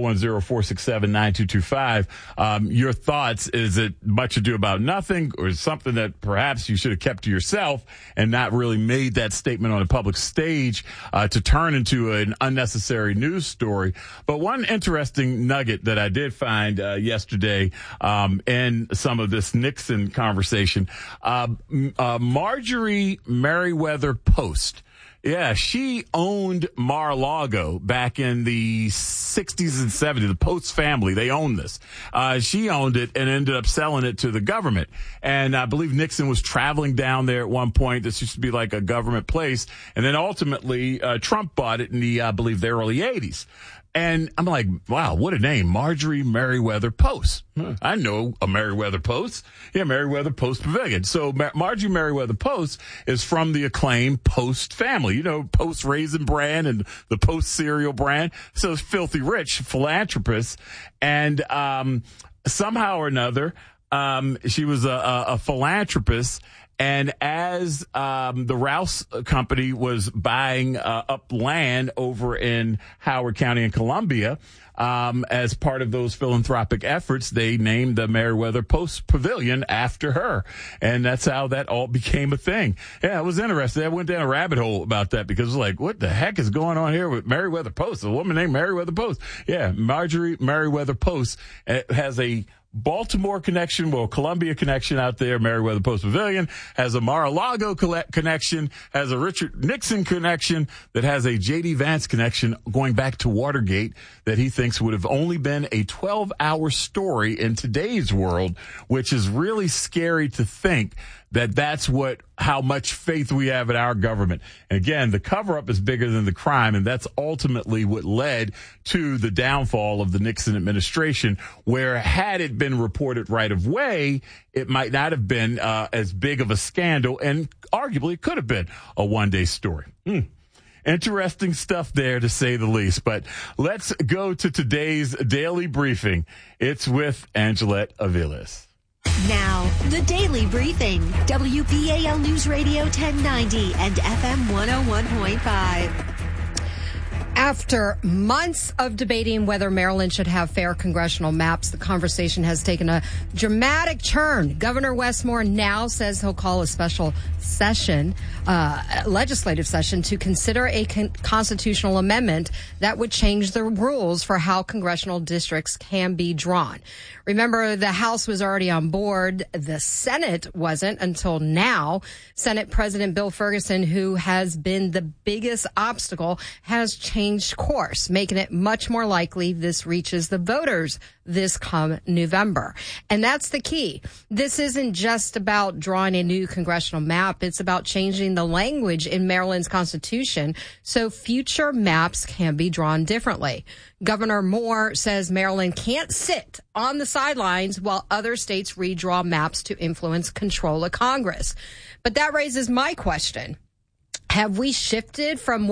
410-467-9225. Your thoughts, is it much ado about nothing, or is it something that perhaps you should have kept to yourself and not really made that statement on a public stage to turn into an unnecessary news story? But one interesting nugget that I did find yesterday in some of this Nixon conversation, Marjorie Merriweather Post. Yeah, she owned Mar-a-Lago back in the 60s and 70s. The Post family, they owned this. She owned it and ended up selling it to the government. And I believe Nixon was traveling down there at one point. This used to be like a government place. And then ultimately, Trump bought it in the early 80s. And I'm like, wow, what a name. Marjorie Merriweather Post. I know a Merriweather Post. Yeah, Merriweather Post Pavilion. So Marjorie Merriweather Post is from the acclaimed Post family. You know, Post Raisin brand and the Post cereal brand. So it's filthy rich philanthropist. And somehow or another, she was a philanthropist. And as the Rouse Company was buying up land over in Howard County in Columbia, as part of those philanthropic efforts, they named the Merriweather Post Pavilion after her. And that's how that all became a thing. Yeah, it was interesting. I went down a rabbit hole about that because it was like, what the heck is going on here with Merriweather Post? A woman named Merriweather Post. Yeah, Marjorie Merriweather Post has a Baltimore connection, Columbia connection out there. Merriweather Post Pavilion has a Mar-a-Lago connection, has a Richard Nixon connection, that has a J.D. Vance connection going back to Watergate that he thinks would have only been a 12-hour story in today's world, which is really scary to think that that's how much faith we have in our government. And again, the cover-up is bigger than the crime, and that's ultimately what led to the downfall of the Nixon administration, where had it been reported right of way, it might not have been as big of a scandal, and arguably it could have been a one-day story. Interesting stuff there, to say the least. But let's go to today's daily briefing. It's with Angelette Aviles. Now, the Daily Briefing, WBAL News Radio 1090 and FM 101.5. After months of debating whether Maryland should have fair congressional maps, the conversation has taken a dramatic turn. Governor Wes Moore now says he'll call a special session, legislative session, to consider a constitutional amendment that would change the rules for how congressional districts can be drawn. Remember, the House was already on board. The Senate wasn't until now. Senate President Bill Ferguson, who has been the biggest obstacle, has changed course, making it much more likely this reaches the voters this come November. And that's the key. This isn't just about drawing a new congressional map. It's about changing the language in Maryland's Constitution so future maps can be drawn differently. Governor Moore says Maryland can't sit on the sidelines while other states redraw maps to influence control of Congress. But that raises my question. Have we shifted from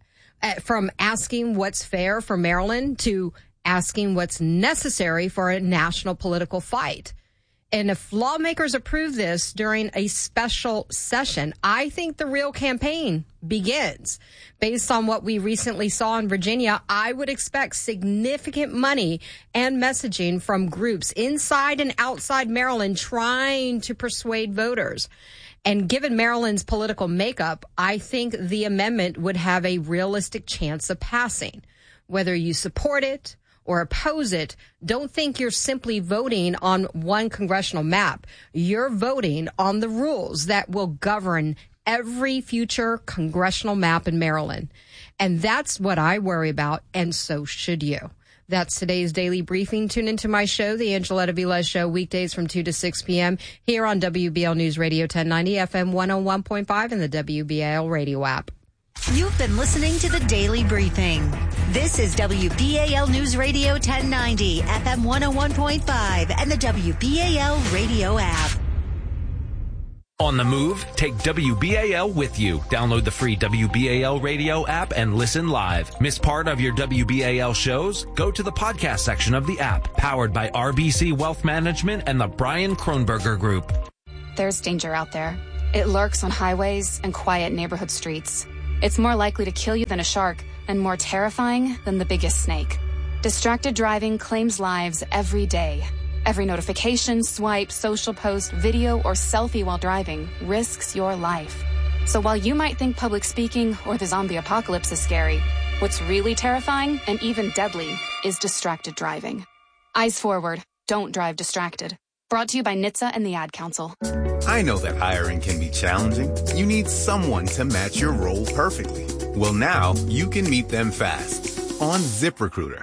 asking what's fair for Maryland to asking what's necessary for a national political fight? And if lawmakers approve this during a special session, I think the real campaign begins. Based on what we recently saw in Virginia, I would expect significant money and messaging from groups inside and outside Maryland trying to persuade voters. And given Maryland's political makeup, I think the amendment would have a realistic chance of passing. Whether you support it or oppose it, don't think you're simply voting on one congressional map. You're voting on the rules that will govern every future congressional map in Maryland. And that's what I worry about, and so should you. That's today's Daily Briefing. Tune into my show, The Angeletta Velez Show, weekdays from 2 to 6 p.m. here on WBL News Radio 1090, FM 101.5, and the WBL radio app. You've been listening to the Daily Briefing. This is WBAL News Radio 1090, FM 101.5, and the WBAL radio app. On the move, take WBAL with you. Download the free WBAL radio app and listen live. Miss part of your WBAL shows? Go to the podcast section of the app, powered by RBC Wealth Management and the Brian Kronberger Group. There's danger out there. It lurks on highways and quiet neighborhood streets. It's more likely to kill you than a shark and more terrifying than the biggest snake. Distracted driving claims lives every day. Every notification, swipe, social post, video, or selfie while driving risks your life. So while you might think public speaking or the zombie apocalypse is scary, what's really terrifying and even deadly is distracted driving. Eyes forward. Don't drive distracted. Brought to you by NHTSA and the Ad Council. I know that hiring can be challenging. You need someone to match your role perfectly. Well, now you can meet them fast on ZipRecruiter.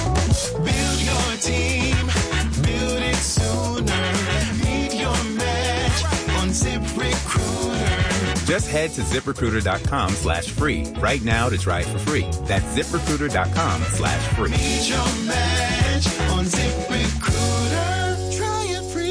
Build your team. Build it sooner. Meet your match on ZipRecruiter. Just head to ZipRecruiter.com/free right now to try it for free. That's ZipRecruiter.com/free. Meet your match on ZipRecruiter. Try it free.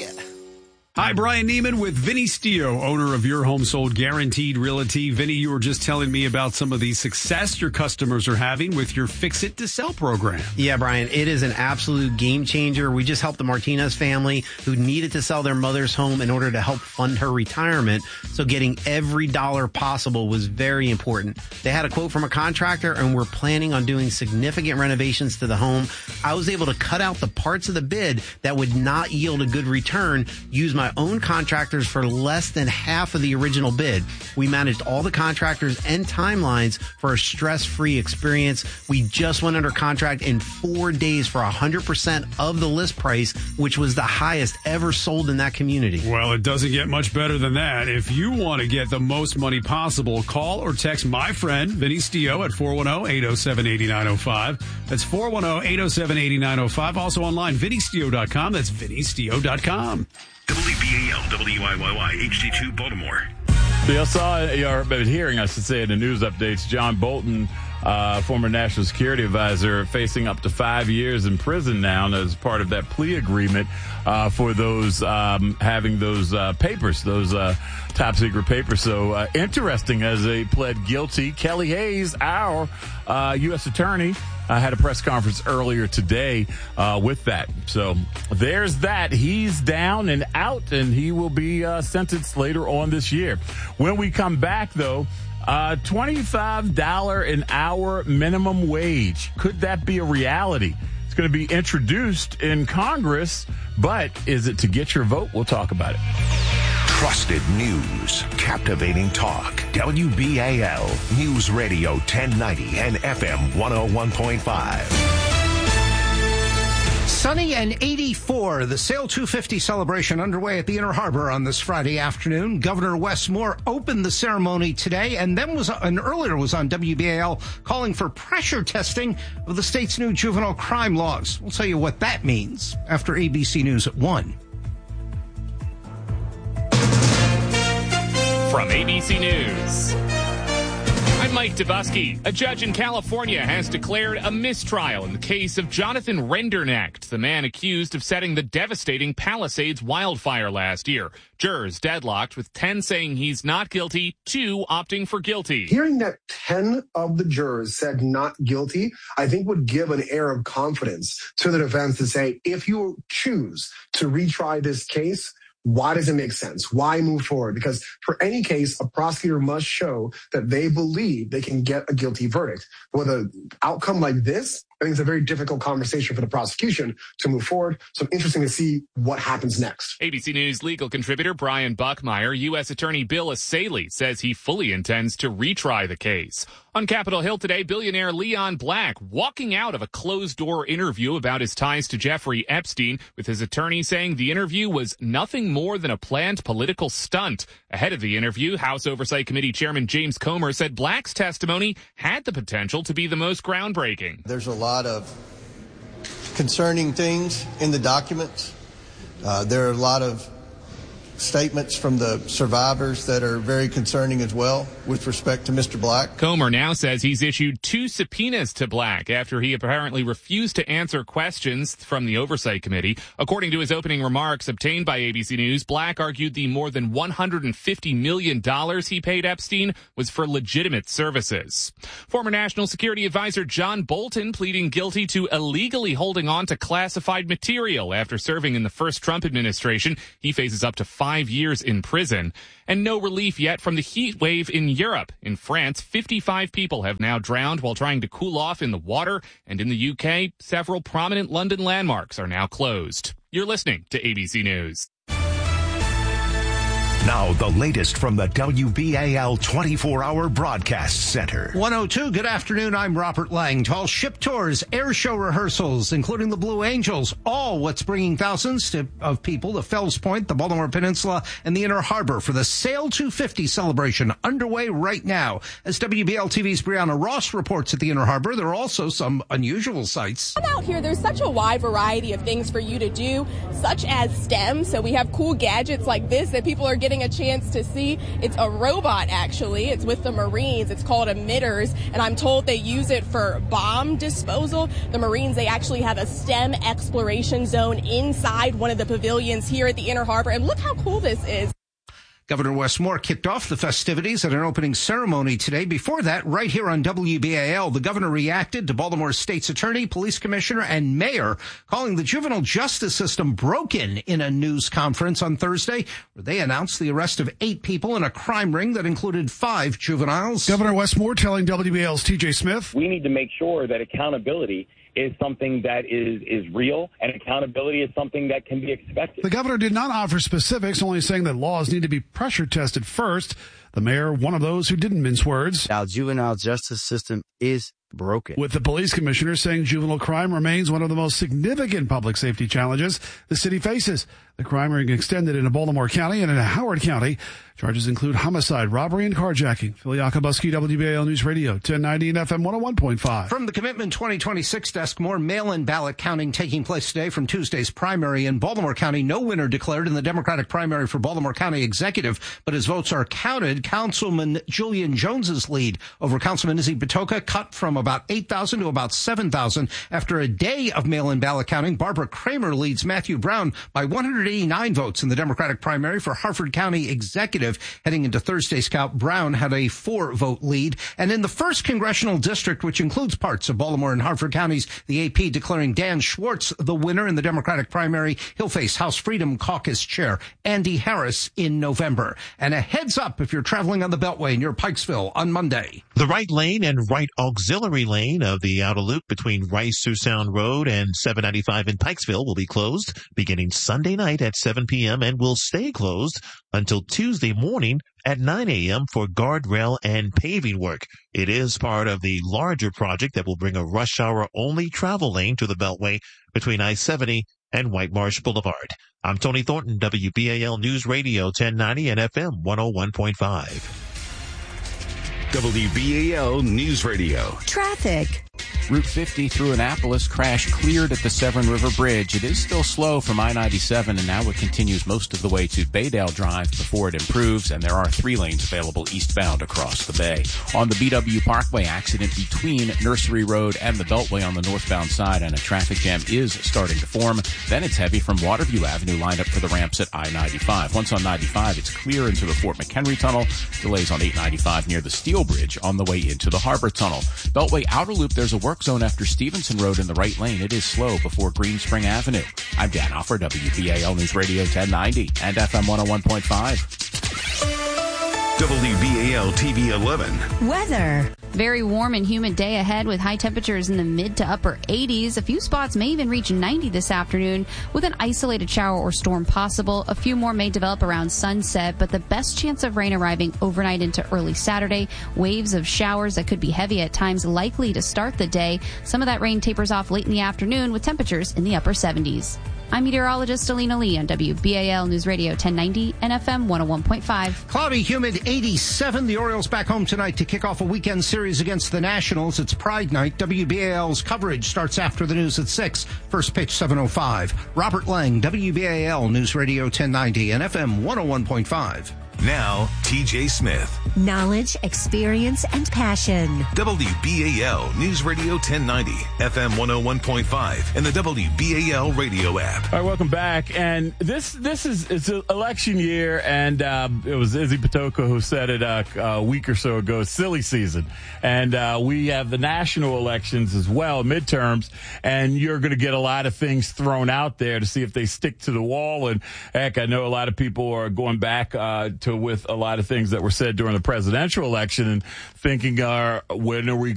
Hi, Brian Neiman with Vinny Stio, owner of Your Home Sold Guaranteed Realty. Vinny, you were just telling me about some of the success your customers are having with your Fix It to Sell program. Yeah, Brian, it is an absolute game changer. We just helped the Martinez family who needed to sell their mother's home in order to help fund her retirement. So getting every dollar possible was very important. They had a quote from a contractor and were planning on doing significant renovations to the home. I was able to cut out the parts of the bid that would not yield a good return, use my own contractors for less than half of the original bid. We managed all the contractors and timelines for a stress-free experience. We just went under contract in 4 days for 100% of the list price, which was the highest ever sold in that community. Well, it doesn't get much better than that. If you want to get the most money possible, call or text my friend, Vinny Stio, at 410-807-8905. That's 410-807-8905. Also online, VinnyStio.com. That's VinnyStio.com. WBAL, WIYY, HD2, Baltimore. I saw, or been hearing, I should say, in the news updates, John Bolton, former National Security Advisor, facing up to 5 years in prison now as part of that plea agreement for those having those papers, those top secret papers. So interesting as they pled guilty. Kelly Hayes, our U.S. attorney, had a press conference earlier today with that. So there's that. He's down and out, and he will be sentenced later on this year. When we come back, though, $25 an hour minimum wage. Could that be a reality? It's going to be introduced in Congress, but is it to get your vote? We'll talk about it. Trusted news, captivating talk. WBAL News Radio 1090 and FM 101.5. Sunny and 84. The Sail 250 celebration underway at the Inner Harbor on this Friday afternoon. Governor Wes Moore opened the ceremony today and earlier was on WBAL calling for pressure testing of the state's new juvenile crime laws. We'll tell you what that means after ABC News at 1. From ABC News, I'm Mike Dubusky. A judge in California has declared a mistrial in the case of Jonathan Rendernacht, the man accused of setting the devastating Palisades wildfire last year. Jurors deadlocked, with 10 saying he's not guilty, 2 opting for guilty. Hearing that 10 of the jurors said not guilty, I think would give an air of confidence to the defense to say, if you choose to retry this case, why does it make sense? Why move forward? Because for any case, a prosecutor must show that they believe they can get a guilty verdict. With an outcome like this, I think it's a very difficult conversation for the prosecution to move forward. So interesting to see what happens next. ABC News legal contributor Brian Buckmeyer, U.S. Attorney Bill Asaley says he fully intends to retry the case. On Capitol Hill today, billionaire Leon Black walking out of a closed-door interview about his ties to Jeffrey Epstein, with his attorney saying the interview was nothing more than a planned political stunt. Ahead of the interview, House Oversight Committee Chairman James Comer said Black's testimony had the potential to be the most groundbreaking. There's a lot of concerning things in the documents. There are a lot of statements from the survivors that are very concerning as well with respect to Mr. Black. Comer now says he's issued 2 subpoenas to Black after he apparently refused to answer questions from the Oversight Committee. According to his opening remarks obtained by ABC News, Black argued the more than $150 million he paid Epstein was for legitimate services. Former National Security Advisor John Bolton pleading guilty to illegally holding on to classified material after serving in the first Trump administration. He faces up to 5 years in prison. And no relief yet from the heat wave in Europe. In France, 55 people have now drowned while trying to cool off in the water. And in the UK, several prominent London landmarks are now closed. You're listening to ABC News. Now, the latest from the WBAL 24-hour broadcast center. 102, good afternoon. I'm Robert Langtall. Ship tours, air show rehearsals, including the Blue Angels, all what's bringing thousands of people to Fells Point, the Baltimore Peninsula, and the Inner Harbor for the Sail 250 celebration underway right now. As WBL TV's Brianna Ross reports at the Inner Harbor, there are also some unusual sights. Out here, there's such a wide variety of things for you to do, such as STEM. So we have cool gadgets like this that people are getting a chance to see. It's a robot, actually. It's with the Marines. It's called Emitters, and I'm told they use it for bomb disposal. The Marines, they actually have a STEM exploration zone inside one of the pavilions here at the Inner Harbor, and look how cool this is. Governor Wes Moore kicked off the festivities at an opening ceremony today. Before that, right here on WBAL, the governor reacted to Baltimore State's attorney, police commissioner, and mayor calling the juvenile justice system broken in a news conference on Thursday, where they announced the arrest of 8 people in a crime ring that included 5 juveniles. Governor Wes Moore telling WBAL's TJ Smith, we need to make sure that accountability is something that is real, and accountability is something that can be expected. The governor did not offer specifics, only saying that laws need to be pressure tested first. The mayor, one of those who didn't mince words. Our juvenile justice system is broken. With the police commissioner saying juvenile crime remains one of the most significant public safety challenges the city faces. The crime ring extended into Baltimore County and into Howard County. Charges include homicide, robbery, and carjacking. Phil Yakubowski, WBAL News Radio, 1090 and FM 101.5. From the Commitment 2026 desk, more mail-in ballot counting taking place today from Tuesday's primary in Baltimore County. No winner declared in the Democratic primary for Baltimore County Executive, but as votes are counted, Councilman Julian Jones's lead over Councilman Izzy Batoka cut from about 8,000 to about 7,000. After a day of mail-in ballot counting, Barbara Kramer leads Matthew Brown by 189 votes in the Democratic primary for Harford County Executive. Heading into Thursday's count, Brown had a 4-vote lead. And in the first congressional district, which includes parts of Baltimore and Harford counties, the AP declaring Dan Schwartz the winner in the Democratic primary. He'll face House Freedom Caucus Chair Andy Harris in November. And a heads up if you're traveling on the Beltway near Pikesville on Monday. The right lane and right auxiliary lane of the outer loop between Rice-Sioux Sound Road and 795 in Pikesville will be closed beginning Sunday night at 7 p.m. and will stay closed until Tuesday morning at 9 a.m. for guardrail and paving work. It is part of the larger project that will bring a rush hour only travel lane to the Beltway between I-70 and White Marsh Boulevard. I'm Tony Thornton, WBAL News Radio 1090 and FM 101.5. WBAL News Radio. Traffic. Route 50 through Annapolis, crash cleared at the Severn River Bridge. It is still slow from I-97, and now it continues most of the way to Baydale Drive before it improves, and there are 3 lanes available eastbound across the bay. On the BW Parkway, accident between Nursery Road and the Beltway on the northbound side, and a traffic jam is starting to form. Then it's heavy from Waterview Avenue lined up for the ramps at I-95. Once on 95, it's clear into the Fort McHenry Tunnel. Delays on 895 near the Steel Bridge on the way into the Harbor Tunnel. Beltway Outer Loop, there's a work zone after Stevenson Road in the right lane. It is slow before Green Spring Avenue. I'm Dan Offer, WBAL News Radio 1090 and FM 101.5. WBAL TV 11. Weather. Very warm and humid day ahead with high temperatures in the mid to upper 80s. A few spots may even reach 90 this afternoon with an isolated shower or storm possible. A few more may develop around sunset, but the best chance of rain arriving overnight into early Saturday. Waves of showers that could be heavy at times likely to start the day. Some of that rain tapers off late in the afternoon with temperatures in the upper 70s. I'm meteorologist Alina Lee on WBAL News Radio 1090 and FM 101.5. Cloudy, humid 87. The Orioles back home tonight to kick off a weekend series against the Nationals. It's Pride Night. WBAL's coverage starts after the news at 6. First pitch 7:05. Robert Lang, WBAL News Radio 1090 and FM 101.5. Now, TJ Smith. Knowledge, experience, and passion. WBAL News Radio 1090, FM 101.5, and the WBAL radio app. All right, welcome back. And it's an election year, and it was Izzy Patoka who said it a week or so ago, silly season. And we have the national elections as well, midterms, and you're going to get a lot of things thrown out there to see if they stick to the wall. And heck, I know a lot of people are going back with a lot of things that were said during the presidential election and thinking, when are we